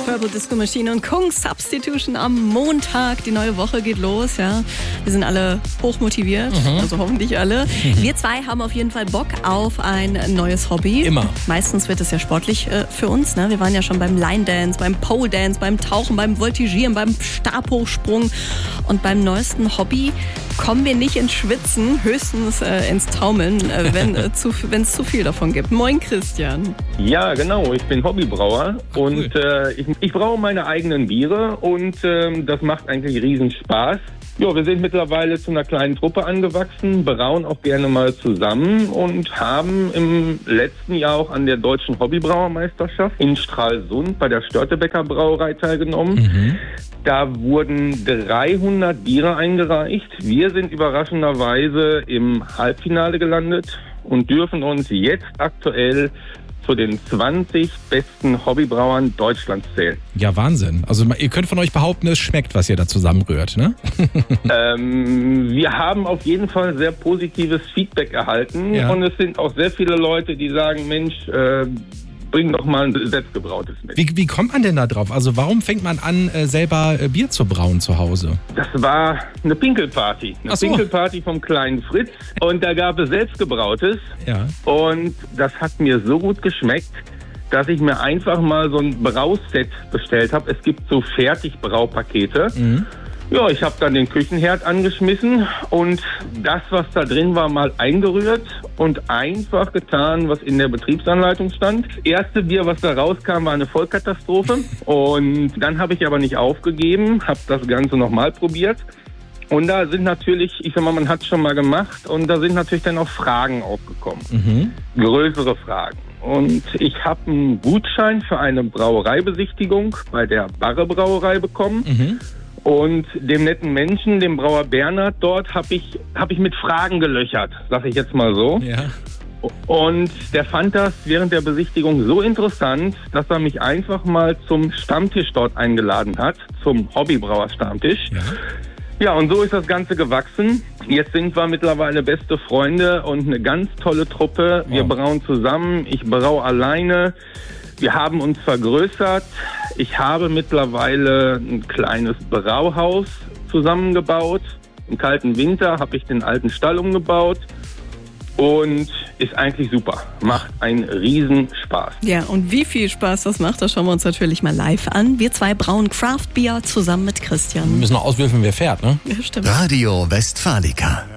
Purple Disco Machine und Kung Substitution am Montag. Die neue Woche geht los, ja. Wir sind alle hochmotiviert, also hoffentlich alle. Wir zwei haben auf jeden Fall Bock auf ein neues Hobby. Immer. Meistens wird es ja sportlich für uns, ne? Wir waren ja schon beim Line Dance, beim Pole Dance, beim Tauchen, beim Voltigieren, beim Stabhochsprung. Und beim neuesten Hobby kommen wir nicht ins Schwitzen, höchstens ins Taumeln, wenn es zu viel davon gibt. Moin Christian. Ja, genau. Ich bin Hobbybrauer und ich braue meine eigenen Biere und das macht eigentlich riesen Spaß. Ja, wir sind mittlerweile zu einer kleinen Truppe angewachsen, brauen auch gerne mal zusammen und haben im letzten Jahr auch an der Deutschen Hobbybrauermeisterschaft in Stralsund bei der Störtebeker Brauerei teilgenommen. Da wurden 300 Biere eingereicht. Wir sind überraschenderweise im Halbfinale gelandet und dürfen uns jetzt aktuell zu den 20 besten Hobbybrauern Deutschlands zählen. Ja, Wahnsinn. Also ihr könnt von euch behaupten, es schmeckt, was ihr da zusammenrührt, ne? Wir haben auf jeden Fall sehr positives Feedback erhalten. Ja. Und es sind auch sehr viele Leute, die sagen, Mensch, bring doch mal ein selbstgebrautes mit. Wie kommt man denn da drauf? Also warum fängt man an, selber Bier zu brauen zu Hause? Das war eine Pinkelparty. Eine Ach so. Pinkelparty vom kleinen Fritz. Und da gab es selbstgebrautes. Ja. Und das hat mir so gut geschmeckt, dass ich mir einfach mal so ein Brauset bestellt habe. Es gibt so Fertigbraupakete. Ja, ich habe dann den Küchenherd angeschmissen und das, was da drin war, mal eingerührt und einfach getan, was in der Betriebsanleitung stand. Das erste Bier, was da rauskam, war eine Vollkatastrophe. Und dann habe ich aber nicht aufgegeben, habe das Ganze nochmal probiert. Und da sind natürlich, ich sag mal, man hat es schon mal gemacht und da sind natürlich dann auch Fragen aufgekommen. Größere Fragen. Und ich habe einen Gutschein für eine Brauereibesichtigung bei der Barre Brauerei bekommen. Und dem netten Menschen, dem Brauer Bernhard dort, hab ich mit Fragen gelöchert, sag ich jetzt mal so. Ja. Und der fand das während der Besichtigung so interessant, dass er mich einfach mal zum Stammtisch dort eingeladen hat, zum Hobbybrauer-Stammtisch. Ja. Ja, und so ist das Ganze gewachsen. Jetzt sind wir mittlerweile beste Freunde und eine ganz tolle Truppe. Wir brauen zusammen, ich braue alleine. Wir haben uns vergrößert. Ich habe mittlerweile ein kleines Brauhaus zusammengebaut. Im kalten Winter habe ich den alten Stall umgebaut und ist eigentlich super. Macht einen riesen Spaß. Ja, und wie viel Spaß das macht, das schauen wir uns natürlich mal live an. Wir zwei brauen Craft Beer zusammen mit Christian. Wir müssen noch auswürfeln, wer fährt, ne? Ja, stimmt. Radio Westfalica.